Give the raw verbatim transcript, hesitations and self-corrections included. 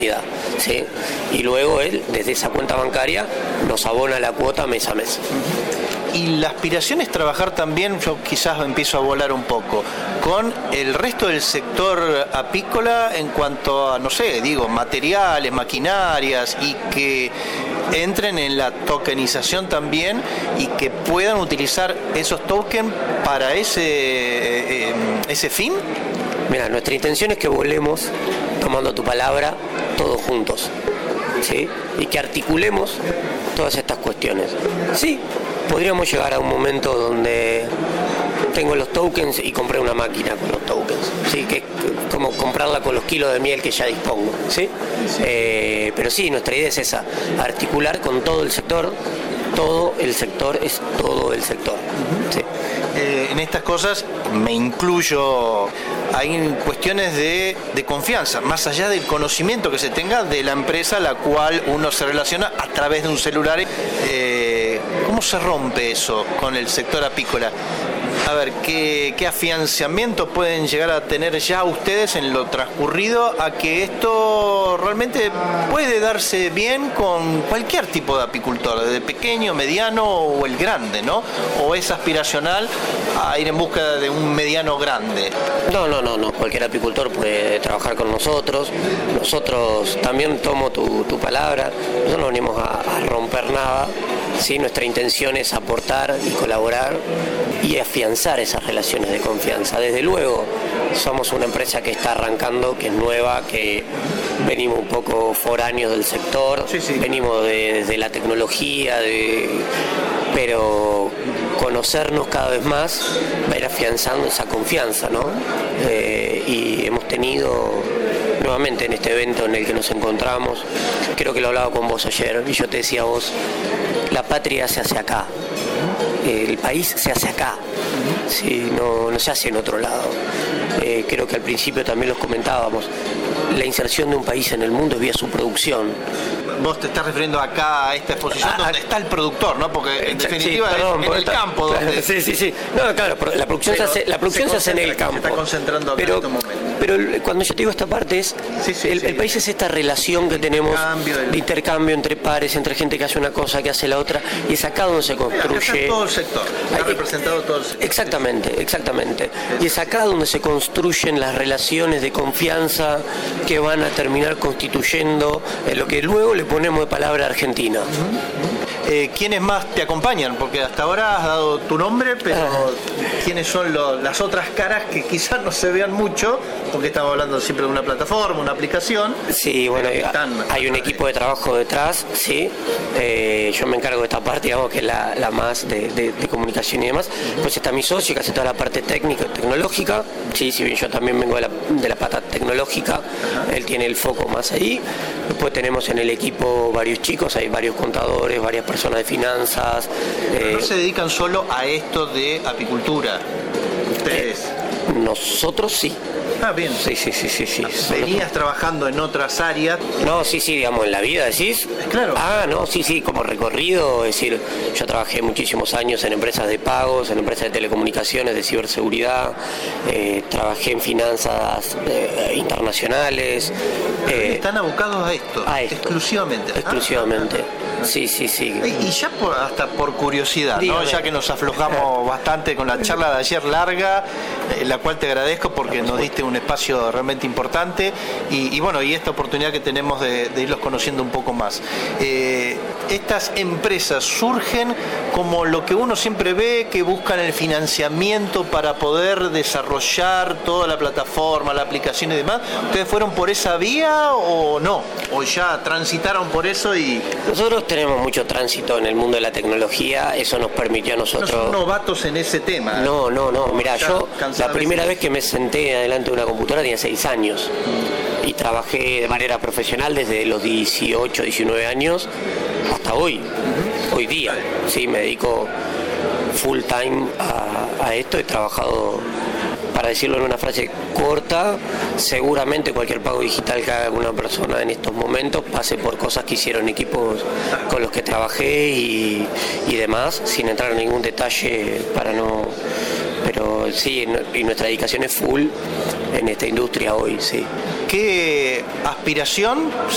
¿sí? Y luego él, desde esa cuenta bancaria, nos abona la cuota mes a mes. Y la aspiración es trabajar también, yo quizás empiezo a volar un poco, con el resto del sector apícola en cuanto a, no sé, digo, materiales, maquinarias, y que entren en la tokenización también y que puedan utilizar esos tokens para ese, eh, ese fin. Mira, nuestra intención es que volemos, tomando tu palabra, todos juntos, ¿sí? Y que articulemos todas estas cuestiones. Sí, podríamos llegar a un momento donde tengo los tokens y compré una máquina con los tokens, ¿sí? Que es como comprarla con los kilos de miel que ya dispongo, ¿sí? Sí. Eh, pero sí, nuestra idea es esa, articular con todo el sector. Todo el sector es todo el sector. Uh-huh. Sí. Eh, en estas cosas me incluyo, hay cuestiones de, de confianza, más allá del conocimiento que se tenga de la empresa a la cual uno se relaciona a través de un celular. Eh, ¿Cómo se rompe eso con el sector apícola? A ver, ¿qué, qué afianzamiento pueden llegar a tener ya ustedes en lo transcurrido a que esto realmente puede darse bien con cualquier tipo de apicultor, desde pequeño, mediano o el grande, ¿no? ¿O es aspiracional a ir en busca de un mediano grande? No, no, no, no. Cualquier apicultor puede trabajar con nosotros. Nosotros, también tomo tu, tu palabra, nosotros no venimos a, a romper nada. Sí, nuestra intención es aportar y colaborar y afianzar esas relaciones de confianza. Desde luego, somos una empresa que está arrancando, que es nueva, que venimos un poco foráneos del sector, sí, sí. venimos de, desde la tecnología, de, pero conocernos cada vez más va a ir afianzando esa confianza, ¿no? Eh, y hemos tenido, nuevamente en este evento en el que nos encontramos, creo que lo hablaba con vos ayer, y yo te decía a vos, la patria se hace acá, el país se hace acá, ¿sí? no, no se hace en otro lado. Eh, creo que al principio también los comentábamos, la inserción de un país en el mundo es vía su producción. Vos te estás refiriendo acá a esta exposición a, donde está el productor, ¿no? Porque en definitiva sí, perdón, es en el está, campo. Claro, donde... Sí, sí, sí. No, claro, la producción, se hace, la producción se, se hace en el campo. Se está concentrando acá pero, en estos momentos. Pero cuando yo te digo esta parte es, sí, sí, el, sí. el país es esta relación que tenemos de intercambio entre pares, entre gente que hace una cosa, que hace la otra, y es acá donde se construye... Acá está todo el sector, está representado todo el sector. Exactamente, exactamente. Y es acá donde se construyen las relaciones de confianza que van a terminar constituyendo eh, lo que luego le ponemos de palabra Argentina. Uh-huh. Eh, ¿Quiénes más te acompañan? Porque hasta ahora has dado tu nombre, pero ah. ¿quiénes son lo, las otras caras que quizás no se vean mucho? Porque estamos hablando siempre de una plataforma, una aplicación. Sí, bueno, están, hay un equipo de trabajo detrás, sí. Eh, yo me encargo de esta parte, digamos, que es la, la más de, de, de comunicación y demás. Uh-huh. Pues está mi socio, que hace toda la parte técnica y tecnológica. Sí, si bien yo también vengo de la, de la pata tecnológica, uh-huh. él tiene el foco más ahí. Después tenemos en el equipo varios chicos, hay varios contadores, varias personas de finanzas. Eh, ¿No se dedican solo a esto de apicultura ustedes? Eh, nosotros sí. Ah, bien. Sí, sí, sí, sí, sí. ¿Venías trabajando en otras áreas? No, sí, sí, digamos, en la vida, ¿decís? Claro. Ah, no, sí, sí, como recorrido, es decir, yo trabajé muchísimos años en empresas de pagos, en empresas de telecomunicaciones, de ciberseguridad, eh, trabajé en finanzas eh, internacionales. Eh, ¿Están abocados a esto? A esto. Exclusivamente. Exclusivamente. Ah. Sí, sí, sí. Y ya por, hasta por curiosidad, Dígame. ¿no? Ya que nos aflojamos bastante con la charla de ayer larga, eh, la cual te agradezco porque nos diste un espacio realmente importante y, y bueno, y esta oportunidad que tenemos de, de irlos conociendo un poco más. Eh, estas empresas surgen como lo que uno siempre ve, que buscan el financiamiento para poder desarrollar toda la plataforma, la aplicación y demás. ¿Ustedes fueron por esa vía o no? ¿O ya transitaron por eso y...? Nosotros tenemos mucho tránsito en el mundo de la tecnología, eso nos permitió a nosotros... No son novatos en ese tema. No, no, no, mirá, yo la primera vez que me senté adelante de una computadora tenía seis años mm. y trabajé de manera profesional desde los dieciocho, diecinueve años hasta hoy, uh-huh. hoy día, sí, me dedico full time a, a esto, he trabajado, para decirlo en una frase corta, seguramente cualquier pago digital que haga alguna persona en estos momentos pase por cosas que hicieron equipos con los que trabajé y, y demás, sin entrar en ningún detalle para no... Pero sí, y nuestra dedicación es full en esta industria hoy, sí. ¿Qué aspiración